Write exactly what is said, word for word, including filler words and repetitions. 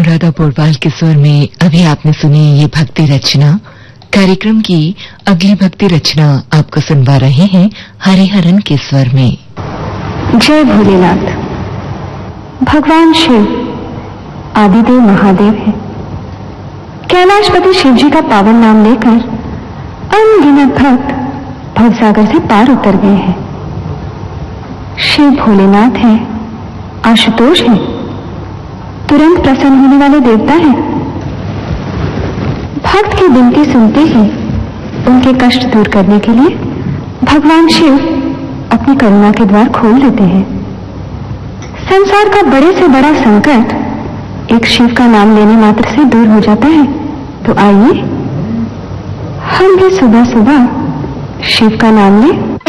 अनुराधा पोरपाल के स्वर में अभी आपने सुनी ये भक्ति रचना। कार्यक्रम की अगली भक्ति रचना आपको सुनवा रहे हैं हरिहरन के स्वर में। जय भोलेनाथ। भगवान शिव आदिदेव महादेव है। कैलाशपति शिव जी का पावन नाम लेकर अनगिनत भक्त भवसागर से पार उतर गए हैं। शिव भोलेनाथ है, आशुतोष है, तुरंत प्रसन्न होने वाले देवता हैं। भक्त की विनती सुनते ही उनके कष्ट दूर करने के लिए भगवान शिव अपनी करुणा के द्वार खोल देते हैं। संसार का बड़े से बड़ा संकट एक शिव का नाम लेने मात्र से दूर हो जाता है। तो आइए हम भी सुबह सुबह शिव का नाम लें।